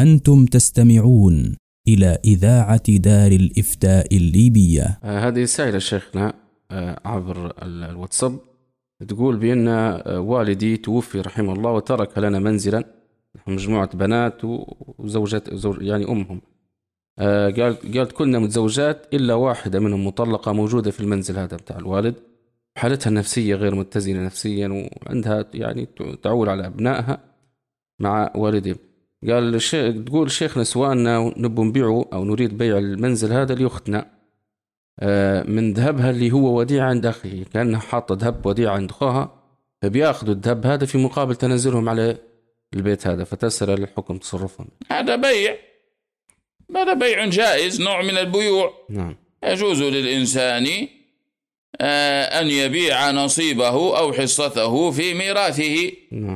أنتم تستمعون إلى إذاعة دار الإفتاء الليبية. هذه سائلة شيخنا عبر الواتساب، تقول بأن والدي توفي رحمه الله وترك لنا منزلا، مجموعة بنات وزوجات يعني أمهم. قالت كلنا متزوجات إلا واحدة منهم مطلقة موجودة في المنزل هذا بتاع الوالد، حالتها النفسية غير متزنة نفسيا وعندها يعني تعول على أبنائها مع والدهم. تقول شيخنا سواء نبو نبيعه أو نريد بيع المنزل هذا لأختنا من ذهبها اللي هو وديعة عند أخيه، كأنها حاطة ذهب وديعة عند أخوها، فبيأخذوا الذهب هذا في مقابل تنزلهم على البيت هذا، فتسأل الحكم تصرفهم. هذا بيع جائز، نوع من البيوع. نعم. يجوز للإنسان أن يبيع نصيبه أو حصته في ميراثه. نعم.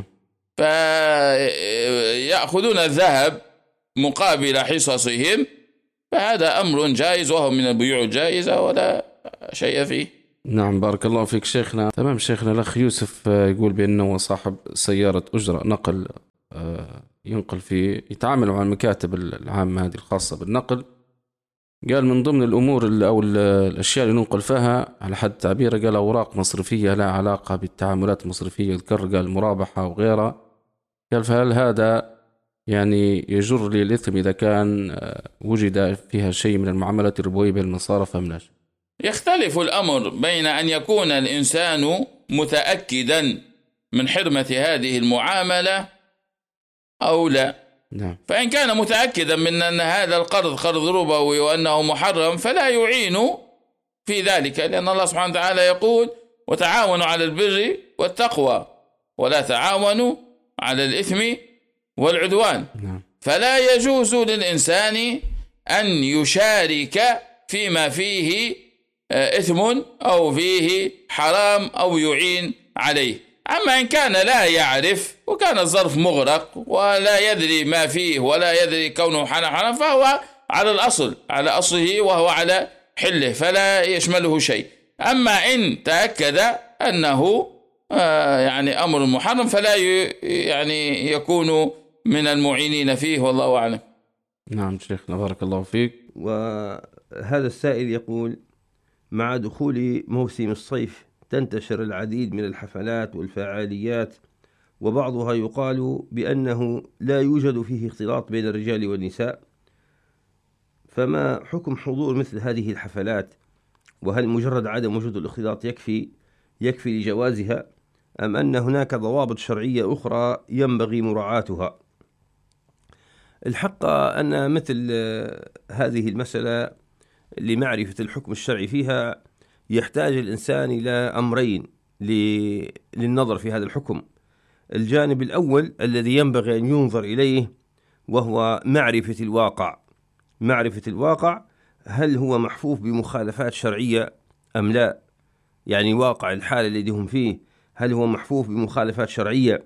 فيأخذون الذهب مقابل حصصهم، فهذا أمر جائز وهو من البيوع الجائزة ولا شيء فيه. نعم بارك الله فيك شيخنا. تمام شيخنا. الأخ يوسف يقول بأنه صاحب سيارة أجرة نقل، ينقل يتعامل مع المكاتب العامة هذه الخاصة بالنقل. قال من ضمن الأمور أو الأشياء اللي ننقل فيها على حد تعبيره، قال أوراق مصرفية لها علاقة بالتعاملات المصرفية، ذكر قال المرابحة وغيرها. قال فهل هذا يعني يجر لي الإثم إذا كان وجد فيها شيء من المعاملات الربوية بين المصارف أم لا؟ يختلف الأمر بين أن يكون الإنسان متأكدا من حرمة هذه المعاملة أو لا. نعم. فإن كان متأكدا من أن هذا القرض قرض ربوي وأنه محرم فلا يعين في ذلك، لأن الله سبحانه وتعالى يقول وتعاونوا على البر والتقوى ولا تعاونوا على الإثم والعدوان. نعم. فلا يجوز للإنسان أن يشارك فيما فيه إثم أو فيه حرام أو يعين عليه. أما إن كان لا يعرف وكان الظرف مغرق ولا يدري ما فيه ولا يدري كونه حرام فهو على الأصل، على أصله وهو على حله، فلا يشمله شيء. أما إن تأكد أنه يعني أمر محرم فلا يعني يكون من المعينين فيه، والله أعلم. نعم شيخنا بارك الله فيك. وهذا السائل يقول مع دخول موسم الصيف تنتشر العديد من الحفلات والفعاليات، وبعضها يقال بأنه لا يوجد فيه اختلاط بين الرجال والنساء، فما حكم حضور مثل هذه الحفلات؟ وهل مجرد عدم وجود الاختلاط يكفي لجوازها، أم أن هناك ضوابط شرعية أخرى ينبغي مراعاتها؟ الحق أن مثل هذه المسألة لمعرفة الحكم الشرعي فيها يحتاج الإنسان إلى أمرين للنظر في هذا الحكم. الجانب الأول الذي ينبغي أن ينظر إليه وهو معرفة الواقع، هل هو محفوف بمخالفات شرعية أم لا؟ يعني واقع الحال الذي هم فيه هل هو محفوف بمخالفات شرعية؟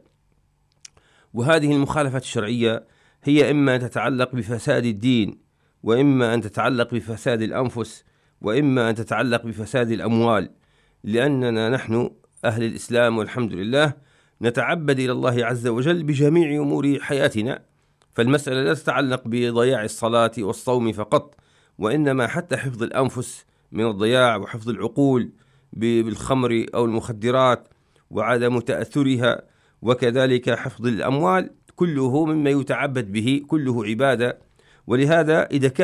وهذه المخالفات الشرعية هي إما أن تتعلق بفساد الدين، وإما أن تتعلق بفساد الأنفس، وإما أن تتعلق بفساد الأموال، لأننا نحن أهل الإسلام والحمد لله نتعبد إلى الله عز وجل بجميع أمور حياتنا، فالمسألة لا تتعلق بضياع الصلاة والصوم فقط، وإنما حتى حفظ الأنفس من الضياع، وحفظ العقول بالخمر أو المخدرات وعدم تأثرها، وكذلك حفظ الأموال، كله مما يتعبد به، كله عبادة. ولهذا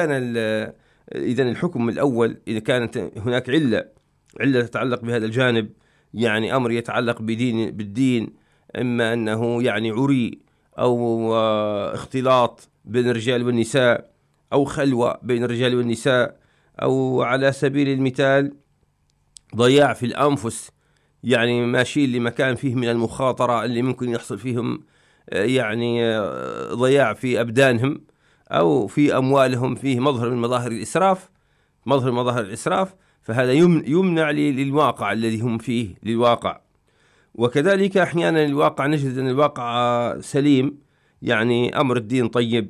إذا الحكم الأول إذا كانت هناك علة تتعلق بهذا الجانب، يعني أمر يتعلق بالدين، إما أنه يعني عري أو اختلاط بين الرجال والنساء، أو خلوة بين الرجال والنساء، أو على سبيل المثال ضياع في الأنفس، يعني ماشيين لمكان فيه من المخاطرة اللي ممكن يحصل فيهم يعني ضياع في أبدانهم أو في أموالهم، فيه مظهر من مظاهر الإسراف، فهذا يمنع للواقع الذي هم فيه للواقع. وكذلك أحيانا الواقع نجد أن الواقع سليم، يعني أمر الدين طيب،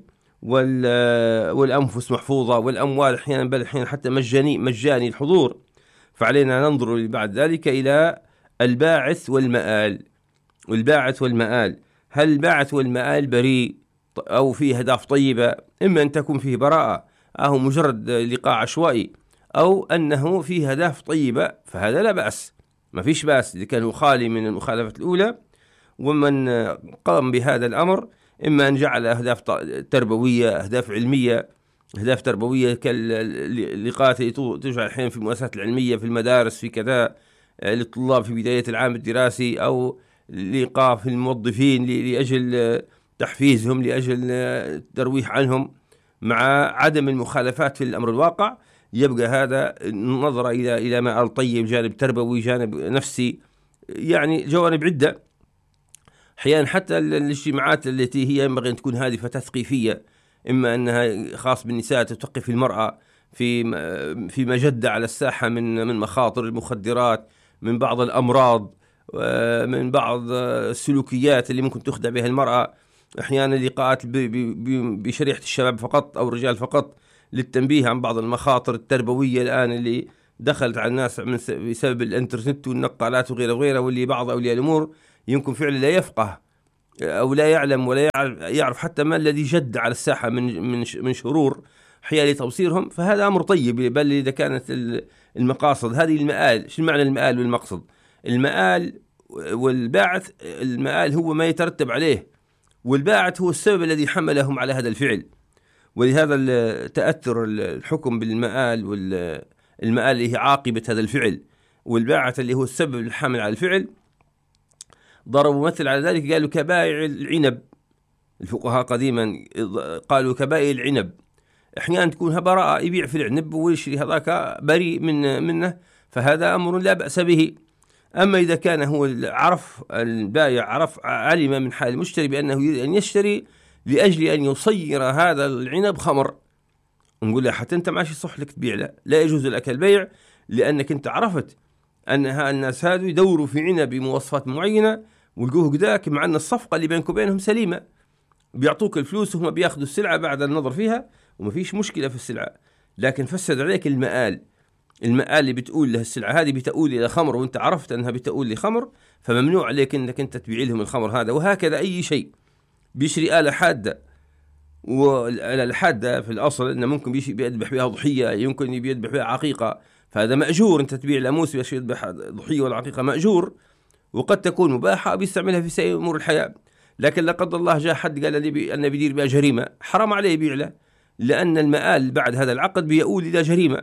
والأنفس محفوظة، والأموال أحيانا بل أحيانا حتى مجاني الحضور، فعلينا ننظر بعد ذلك إلى الباعث والمآل. هل الباعث والمآل بريء أو فيه أهداف طيبة، إما أن تكون فيه براءة أو مجرد لقاء عشوائي، أو أنه فيه أهداف طيبة، فهذا لا بأس، ما فيش بأس إذا كان خالي من المخالفة الأولى. ومن قام بهذا الأمر إما أن جعل أهداف تربوية، أهداف علمية، أهداف تربوية كاللقاءات التي تجعل أحيانا في المؤسسات العلمية في المدارس في كذا للطلاب في بداية العام الدراسي، أو لقاء في الموظفين لأجل تحفيزهم، لأجل الترويح عنهم مع عدم المخالفات في الأمر الواقع. يبقى هذا النظرة إلى مآل طيب، جانب تربوي، جانب نفسي، يعني جوانب عدة. أحيانا حتى الاجتماعات التي هي ينبغي أن تكون هادفة تثقيفية، إما أنها خاص بالنساء تثقف المرأة في مجدة على الساحة من مخاطر المخدرات، من بعض الأمراض، من بعض السلوكيات اللي ممكن تخدع بها المرأة. أحيانا لقاءات بشريحة الشباب فقط أو الرجال فقط للتنبيه عن بعض المخاطر التربوية الآن اللي دخلت على الناس بسبب الإنترنت والنقالات وغيره وغيره، واللي بعض أولياء الأمور يمكن فعلا لا يفقه أو لا يعلم ولا يعرف حتى ما الذي جد على الساحة من شرور حيال توصيرهم. فهذا أمر طيب، بل إذا كانت المقاصد هذه المآل. شو معنى المآل والمقصد؟ المآل والباعث، المآل هو ما يترتب عليه، والباعث هو السبب الذي حملهم على هذا الفعل. ولهذا تأثر الحكم بالمآل، والمآل اللي هي عاقبة هذا الفعل، والباعث اللي هو السبب الحامل على الفعل. ضربوا مثل على ذلك، قالوا كبائع العنب. الفقهاء قديما قالوا كبائع العنب، احيانا تكون براءة، يبيع في العنب ويشتري هذاك بريء منه، فهذا أمر لا بأس به. أما إذا كان هو عرف البائع علم من حال المشتري بأنه يريد أن يشتري لأجل أن يصير هذا العنب خمر، نقول له حتى أنت ماشي صح لك تبيع له، لا يجوز لك البيع، لأنك أنت عرفت أن الناس هذو يدوروا في عنب بمواصفات معينة ولقوه قداك، مع أن الصفقة اللي بينك وبينهم سليمة، بيعطوك الفلوس وهم بياخذوا السلعة بعد النظر فيها وما فيش مشكلة في السلعة، لكن فسد عليك المآل اللي بتقول له السلعة هذه بتقول إلى خمر، وأنت عرفت أنها بتقول لخمر، فممنوع عليك أنك أنت تبيع لهم الخمر هذا. وهكذا أي شيء بيشري آلة حادة، والآلة الحادة في الأصل أنه ممكن بيذبح بها ضحية، يمكن بيذبح بها عقيقة، فهذا مأجور. أنت تبيع لاموس باش يذبح ضحية ولا عقيقة مأجور، وقد تكون مباحة بيستعملها في سائر أمور الحياة. لكن لا قدر الله جاء حد قال لي أن بيدير بها جريمة، حرام عليه يبيع له، لأن المآل بعد هذا العقد بيؤول إلى جريمة.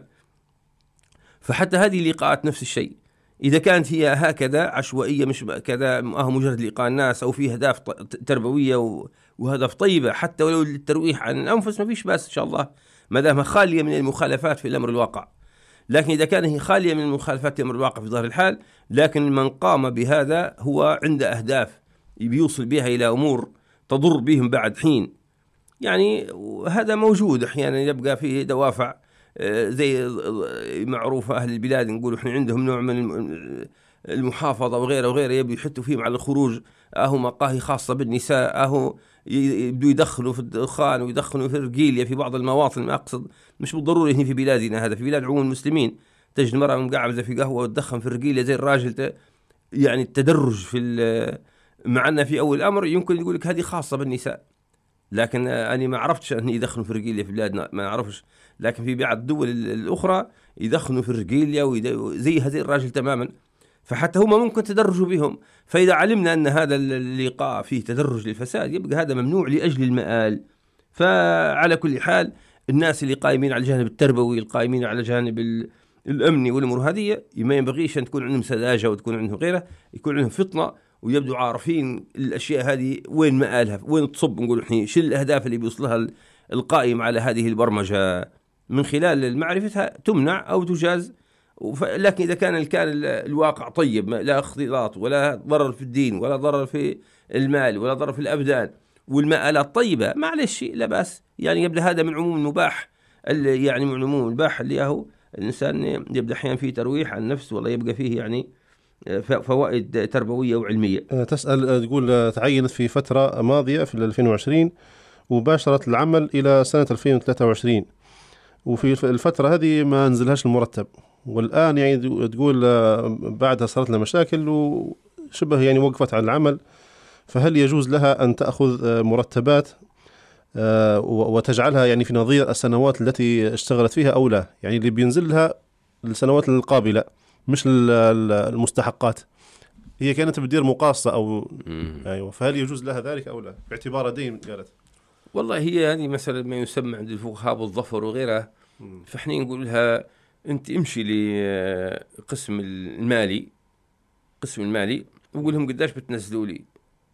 فحتى هذه اللقاءات نفس الشيء، إذا كانت هي هكذا عشوائية، مش كذا مجرد لقاء الناس، أو في أهداف تربوية وهدف طيبة حتى ولو للترويح عن الأنفس، ما فيش بأس إن شاء الله، ما دام خالية من المخالفات في الأمر الواقع. لكن إذا كانت هي خالية من المخالفات في الأمر الواقع في ظاهر الحال، لكن من قام بهذا هو عنده أهداف بيوصل بها إلى أمور تضر بهم بعد حين، يعني هذا موجود. أحيانا يبقى فيه دوافع زي معروفة أهل البلاد، نقول إحنا عندهم نوع من المحافظة وغيره يبدو يحطوا فيهم على الخروج، أهو مقاهي خاصة بالنساء، أهو يبدو يدخلوا في الدخان ويدخلوا في الرجيلية في بعض المواطن. ما أقصد مش بالضروري هنا في بلادنا، هذا في بلاد عموم المسلمين تجد مرة مقعدة في قهوة وتدخن في الرجيلية زي الراجل، يعني التدرج في معنا في أول الأمر يمكن يقول لك هذه خاصة بالنساء، لكن أنا ما عرفتش أن يدخنوا في الرجيلية في بلادنا، ما نعرفش. لكن في بعض الدول الأخرى يدخنوا في الرجيلية زي هذه الراجل تماما، فحتى هم ممكن تدرجوا بهم. فإذا علمنا أن هذا اللقاء فيه تدرج للفساد، يبقى هذا ممنوع لأجل المآل. فعلى كل حال الناس اللي قائمين على الجانب التربوي، القائمين على الجانب الأمني والأمور هذه، ما ينبغيش أن تكون عندهم سذاجة وتكون عندهم غيره، يكون عندهم فطنة ويبدو عارفين الأشياء هذه وين مآلها، وين تصب. نقول إحنا شو الأهداف اللي بيوصلها القائم على هذه البرمجة، من خلال معرفتها تمنع أو تجاز. لكن إذا كان الواقع طيب، لا اختلاط ولا ضرر في الدين ولا ضرر في المال ولا ضرر في الأبدان، والمآلات طيبة، معلش لا بأس. يعني يبدأ هذا من عموم المباح، يعني من عموم المباح اللي هو الإنسان يبدأ أحيانا فيه ترويح عن نفسه، ولا يبقى فيه يعني فوائد تربوية وعلمية. تسأل تقول تعينت في فترة ماضية في 2020 وباشرت العمل إلى سنة 2023، وفي الفترة هذه ما نزلهاش المرتب، والآن يعني تقول بعدها صارت لها مشاكل وشبه يعني وقفت عن العمل، فهل يجوز لها أن تأخذ مرتبات وتجعلها يعني في نظير السنوات التي اشتغلت فيها أو لا، يعني اللي بينزل لها السنوات القابلة مش المستحقات. هي كانت بتدير مقاصة أو أيوة، فهل يجوز لها ذلك أو لا باعتبار دين؟ قالت والله هي يعني مثلا ما يسمى عند الفقهاء بالظفر وغيرها، فإحنا نقول لها أنت امشي لقسم المالي، قسم المالي، وقول لهم قداش بتنزلوا لي،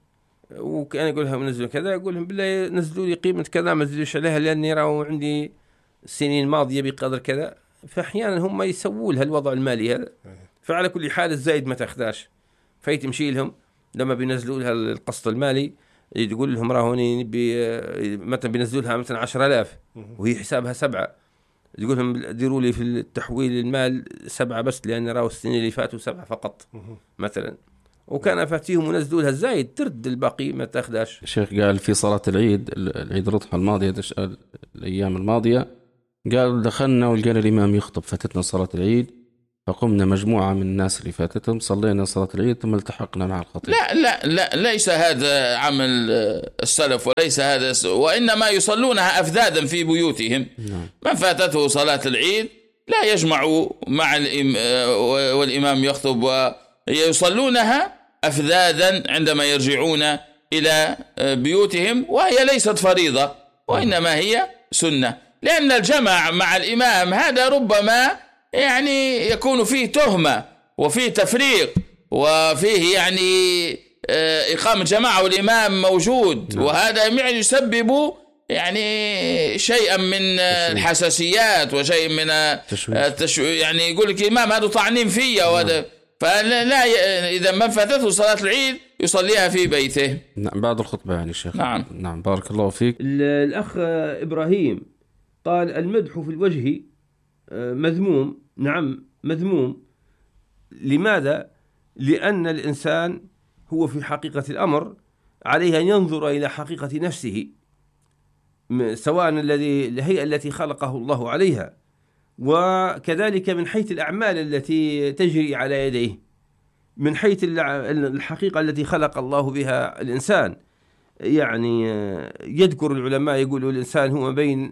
وكان يقول لهم نزلوا كذا، يقول لهم بالله نزلوا لي قيمة كذا، ما نزلوش عليها لأني راهو عندي سنين ماضية بقدر كذا. فأحيانا هم يسووا لها الوضع المالي هذا. فعلى كل حال الزايد ما تاخداش، فيتمشي لهم لما بينزلوا لها القسط المالي يقول لهم راهوني مثلا بينزلوا لها مثلا 10,000 وهي حسابها 7، يقول لهم ديروا لي في التحويل المال 7 بس، لأن راهو السنين اللي فاتوا 7 فقط مثلا، وكان فاتيهم ونزلوا لها الزايد ترد الباقي ما تاخداش. الشيخ قال في صلاة العيد الأضحى الماضية الأيام الماضية، قال دخلنا ولقينا الإمام يخطب، فاتتنا صلاة العيد، فقمنا مجموعة من الناس اللي فاتتهم صلينا صلاة العيد ثم التحقنا مع الخطيب. لا ليس هذا عمل السلف، وليس هذا، وإنما يصلونها أفذاذا في بيوتهم. من فاتته صلاة العيد لا يجمع مع والإمام يخطب، ويصلونها أفذاذا عندما يرجعون إلى بيوتهم، وهي ليست فريضة وإنما هي سنة، لأن الجمع مع الإمام هذا ربما يعني يكون فيه تهمة وفيه تفريق وفيه يعني إقامة جماعة والإمام موجود، وهذا يعني يسبب يعني شيئا من الحساسيات وشيء من يعني يقول لك الإمام هذا طعنين فيا وهذا، فلا إذا من فاتته صلاة العيد يصليها في بيته. نعم بعد الخطبة يعني الشيخ. نعم بارك الله فيك. الأخ إبراهيم قال المدح في الوجه مذموم. نعم مذموم. لماذا؟ لأن الإنسان هو في حقيقة الأمر عليه أن ينظر إلى حقيقة نفسه، سواء الهيئة التي خلقه الله عليها، وكذلك من حيث الأعمال التي تجري على يديه، من حيث الحقيقة التي خلق الله بها الإنسان. يعني يذكر العلماء يقولوا الإنسان هو بين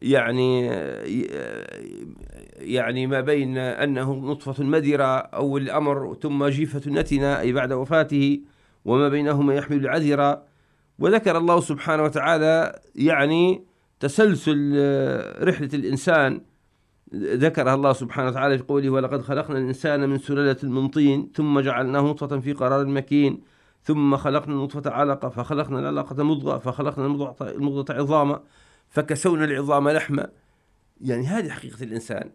يعني ما بين أنه نطفة مدرة أو الأمر ثم جيفة نتنة أي بعد وفاته، وما بينهما يحمل العذرة. وذكر الله سبحانه وتعالى يعني تسلسل رحلة الإنسان، ذكرها الله سبحانه وتعالى في قوله ولقد خلقنا الإنسان من سلالة من طين ثم جعلناه نطفة في قرار مكين ثم خلقنا النطفة علقة فخلقنا العلقة مضغة فخلقنا المضغة عظاما فكسونا العظام لحما. يعني هذه حقيقة الإنسان،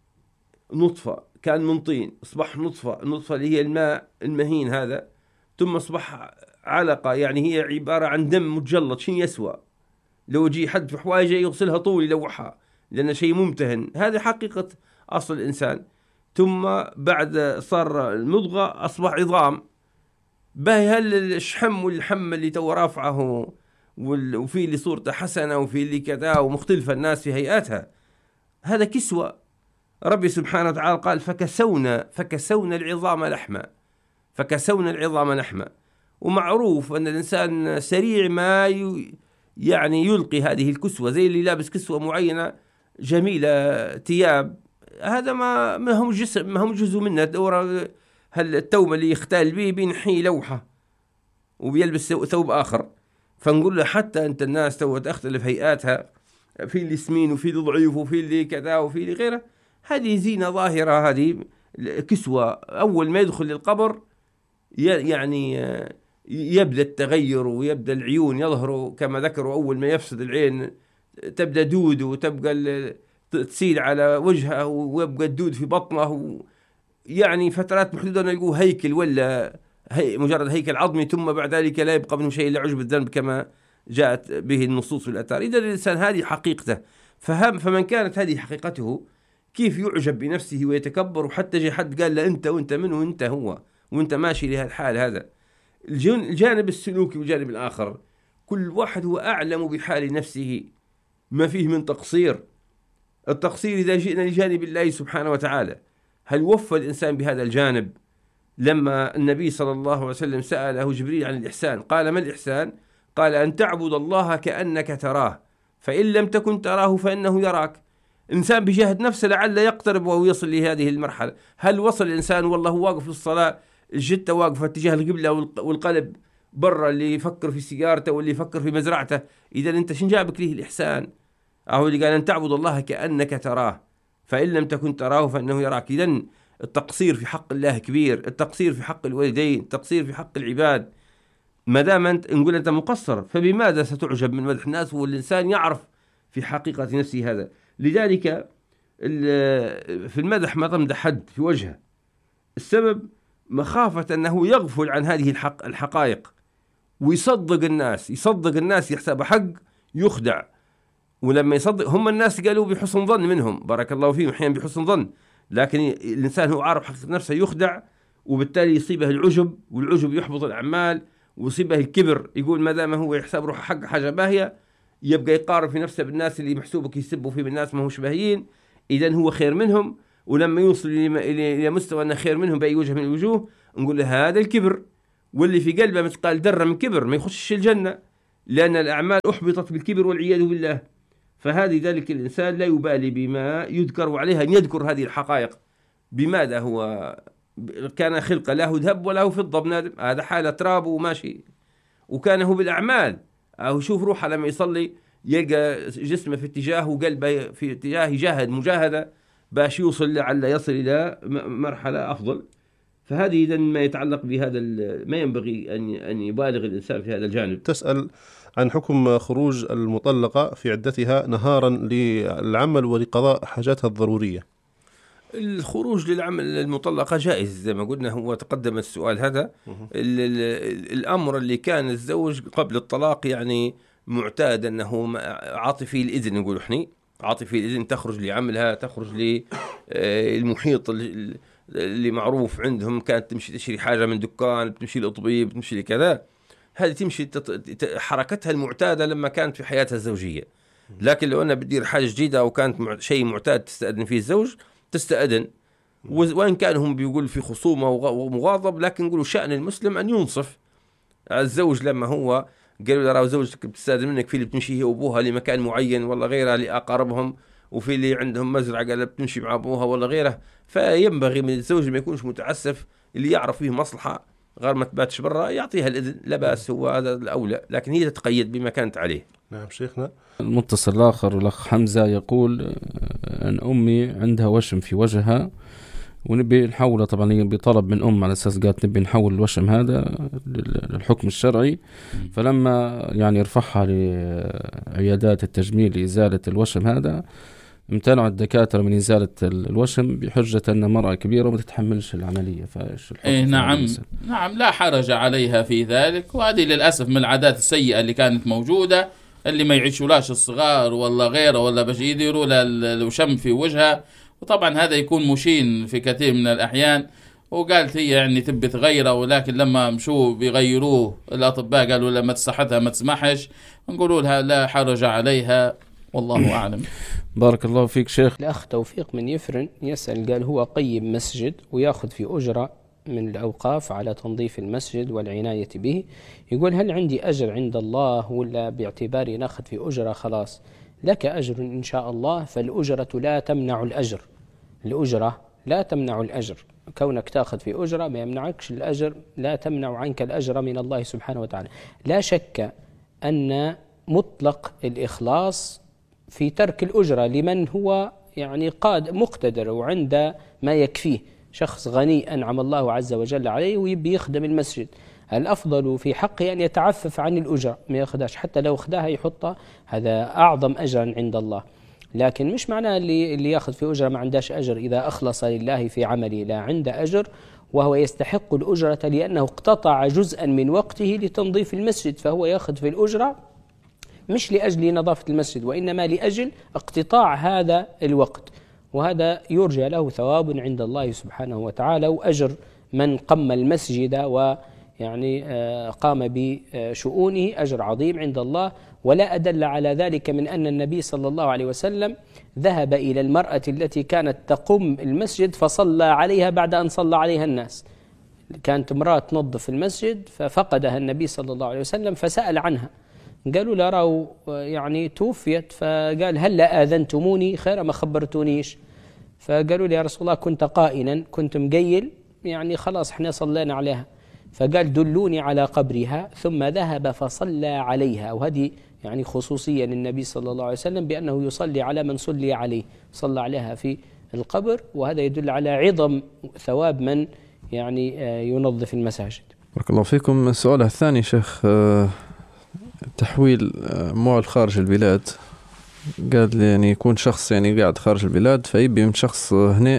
نطفة كان من طين أصبح نطفة، النطفة اللي هي الماء المهين هذا، ثم أصبح علقة يعني هي عبارة عن دم متجلط شيء يسوى، لو يجي حد في حوايجه يغسلها طول يلوحها لأن شيء ممتهن. هذه حقيقة أصل الإنسان. ثم بعد صار المضغة أصبح عظام. باهي هل الشحم والحم اللي تو رافعه وفي اللي صورته حسنة وفي اللي كذا ومختلفة الناس في هيئاتها، هذا كسوة. ربي سبحانه وتعالى قال فكسونا العظام لحما، فكسونا العظام لحما. ومعروف أن الإنسان سريع ما يعني يلقي هذه الكسوة، زي اللي لابس كسوة معينة جميلة ثياب، هذا ما هم جسم، ما هم جزء منه. دورة هل التوم اللي يختال به بينحي لوحة وبيلبس ثوب آخر. فنقول له حتى أنت الناس تو تختلف هيئاتها، في اللي سمين وفي اللي ضعيف وفي اللي كذا وفي اللي غيره، هذه زينة ظاهرة، هذه كسوة. أول ما يدخل للقبر يعني يبدأ التغير ويبدأ العيون يظهروا كما ذكروا، أول ما يفسد العين تبدأ دود وتبقى تسيل على وجهه ويبقى الدود في بطنه، يعني فترات محدودة نلقوه هيكل ولا مجرد هيكل عظمي، ثم بعد ذلك لا يبقى منه شيء إلا عجب الذنب كما جاءت به النصوص والآثار. إذا الإنسان هذه حقيقته، فمن كانت هذه حقيقته كيف يعجب بنفسه ويتكبر، وحتى جاء حد قال له أنت وأنت من وأنت هو وأنت ماشي لهالحال. هذا الجانب السلوكي والجانب الآخر، كل واحد هو أعلم بحال نفسه، ما فيه من تقصير. التقصير إذا جئنا لجانب الله سبحانه وتعالى، هل وفى الإنسان بهذا الجانب؟ لما النبي صلى الله عليه وسلم سأله جبريل عن الإحسان قال ما الإحسان؟ قال أن تعبد الله كأنك تراه فإن لم تكن تراه فإنه يراك. إنسان بيجاهد نفسه لعل يقترب وهو يصل لهذه المرحلة. هل وصل الإنسان والله واقف في الصلاة الجتة واقفة اتجاه القبلة والقلب برا، اللي يفكر في سيارته واللي يفكر في مزرعته؟ إذا أنت شن جابك ليه الإحسان؟ أهو اللي قال أن تعبد الله كأنك تراه فإن لم تكن تراه فإنه يراك. إذا التقصير في حق الله كبير، التقصير في حق الوالدين، التقصير في حق العباد. ما دام أنت نقول أنت مقصر فبماذا ستعجب من مدح الناس والإنسان يعرف في حقيقة نفسه هذا؟ لذلك في المدح ما تمدح حد في وجهه. السبب مخافة أنه يغفل عن هذه الحقائق ويصدق الناس يحسب حق يخدع. ولما يصدق هم الناس قالوا بحسن ظن منهم، بارك الله فيهم، أحيانا بحسن ظن، لكن الإنسان هو عارف حقيقة نفسه يخدع، وبالتالي يصيبه العجب، والعجب يحبط الأعمال، ويصيبه الكبر. يقول ما دام هو يحسب روحه حق حاجة باهية يبقى يقارن في نفسه بالناس اللي محسوبك يسبوا فيه بالناس ما هوش باهيين، إذن هو خير منهم. ولما يوصل إلى مستوى أنه خير منهم بأي وجه من الوجوه نقول له هذا الكبر، واللي في قلبه مثقال ذرة من كبر ما يخشش الجنة، لأن الأعمال أحبطت بالكبر والعياذ بالله. فهذه ذلك الإنسان لا يبالي بما يذكر، وعليها أن يذكر هذه الحقائق. بماذا هو كان خلقه له ذهب وله فضة بنادم، هذا حالة تراب وماشي، وكان هو بالأعمال. أو شوف روحه لما يصلي يلقى جسمه في اتجاه وقلبه في اتجاه، يجاهد مجاهدة باش يوصل لعل يصل إلى مرحلة أفضل. فهذه إذن ما يتعلق بهذا، ما ينبغي أن يبالغ الإنسان في هذا الجانب. تسأل عن حكم خروج المطلقة في عدتها نهارا للعمل ولقضاء حاجاتها الضرورية. الخروج للعمل المطلقة جائز زي ما قلنا، هو تقدم السؤال هذا. الأمر اللي كان الزوج قبل الطلاق يعني معتاد أنه عاطفي الإذن، نقول إحنا عاطفي الإذن، تخرج لعملها، تخرج للمحيط اللي معروف عندهم، كانت تمشي تشتري حاجة من دكان، بتمشي للطبيب، بتمشي لكذا، هذه تمشي حركتها المعتادة لما كانت في حياتها الزوجية. لكن لو أنها بتدير حاجة جديدة أو كانت شيء معتاد تستأذن فيه الزوج تستأذن، وإن كان هم بيقول في خصومة ومغاضب، لكن نقولوا شأن المسلم أن ينصف الزوج. لما هو قالوا له راهو زوجتك بتستأذن منك في اللي بتمشي هي وأبوها لمكان معين ولا غيرها لأقاربهم، وفي اللي عندهم مزرعة قال بتمشي مع أبوها ولا غيره، فينبغي من الزوج ما يكونش متعسف، اللي يعرف فيه مصلحة غير ما تباتش برا يعطيها الإذن، لا بأس، هو هذا الأولى، لكن هي تتقيد بما كانت عليه. نعم شيخنا. المتصل الآخر الأخ حمزة يقول أن أمي عندها وشم في وجهها ونبي نحوله، طبعا هي بطلب من على أساس قالت نبي نحول الوشم هذا للحكم الشرعي، فلما يعني رفعها لعيادات التجميل لإزالة الوشم هذا امتنعوا الدكاترة من إزالة الوشم بحجة أن مرأة كبيرة وما تتحملش العملية. فإيش الحكم؟ نعم لا حرج عليها في ذلك، وهذه للأسف من العادات السيئة اللي كانت موجودة، اللي ما يعيشولاش الصغار ولا غيره ولا باش يديروا الوشم في وجهها، وطبعا هذا يكون مشين في كثير من الأحيان. وقالت هي يعني تبي تغيره، ولكن لما مشوا بيغيروه الأطباء قالوا لما تصحتها ما تسمحش، نقولوا لها لا حرج عليها، والله أعلم. بارك الله فيك شيخ. الأخ توفيق من يفرن يسأل، قال هو قيم مسجد ويأخذ في أجرة من الأوقاف على تنظيف المسجد والعناية به، يقول هل عندي أجر عند الله ولا باعتباري نأخذ في أجرة خلاص؟ لك أجر إن شاء الله، فالأجرة لا تمنع الأجر، الأجرة لا تمنع الأجر، كونك تأخذ في أجرة ما يمنعكش الأجر، لا تمنع عنك الأجر من الله سبحانه وتعالى. لا شك أن مطلق الإخلاص في ترك الأجرة لمن هو يعني مقتدر وعند ما يكفيه، شخص غني أنعم الله عز وجل عليه ويبي يخدم المسجد، الأفضل في حقه أن يتعفف عن الأجرة، ما يأخذهاش، حتى لو أخذها يحطها، هذا أعظم أجرا عند الله. لكن مش معناه اللي يأخذ في أجرة ما عندهش أجر، إذا أخلص لله في عمله لا عنده أجر، وهو يستحق الأجرة لأنه اقتطع جزءا من وقته لتنظيف المسجد، فهو يأخذ في الأجرة مش لأجل نظافة المسجد، وإنما لأجل اقتطاع هذا الوقت، وهذا يرجى له ثواب عند الله سبحانه وتعالى، وأجر من قم المسجد ويعني قام بشؤونه أجر عظيم عند الله. ولا أدل على ذلك من أن النبي صلى الله عليه وسلم ذهب إلى المرأة التي كانت تقوم المسجد فصلى عليها بعد أن صلى عليها الناس، كانت امرأة تنظف المسجد ففقدها النبي صلى الله عليه وسلم فسأل عنها، قالوا له راهو يعني توفيت، فقال هل لا آذنتموني خير ما خبرتونيش؟ فقالوا لي يا رسول الله كنت قائلا، كنت مقيل، يعني خلاص احنا صلينا عليها. فقال دلوني على قبرها، ثم ذهب فصلى عليها. وهذه يعني خصوصية للنبي صلى الله عليه وسلم بأنه يصلي على من صلي عليه، صلى عليها في القبر، وهذا يدل على عظم ثواب من يعني ينظف المساجد. بارك الله فيكم. السؤال الثاني شيخ، تحويل أموال خارج البلاد. قال لي يعني يكون شخص يعني قاعد خارج البلاد فيبي من شخص هنا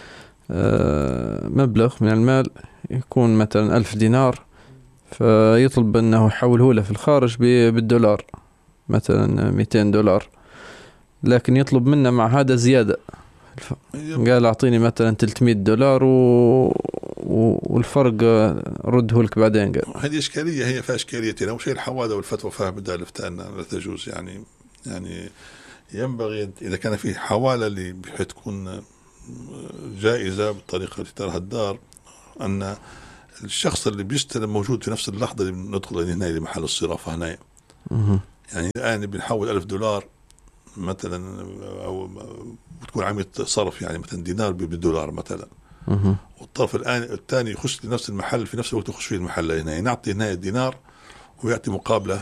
مبلغ من المال، يكون مثلا 1000 دينار، فيطلب أنه يحوله له في الخارج بالدولار، مثلا 200 دولار، لكن يطلب منا مع هذا زيادة. قال أعطيني مثلا 300 دولار والفرق رده لك بعدين. قال هذه إشكالية، هي فيها إشكاليتين. أول شيء الحوالة والفتوى فيها بدأ الفتاة لا تجوز، يعني ينبغي إذا كان في حوالة اللي بحيث تكون جائزة بالطريقة التي تراها الدار، أن الشخص اللي بيستلم موجود في نفس اللحظة اللي ندخل هنا لمحل الصرافة هنا. يعني الآن بنحول 1000 دولار مثلا، أو بتكون عملية صرف يعني مثلا دينار بالدولار مثلا، والطرف الثاني يخش لنفس المحل في نفس الوقت يخش فيه المحل هنا، نعطي هنا الدينار ويعطي مقابله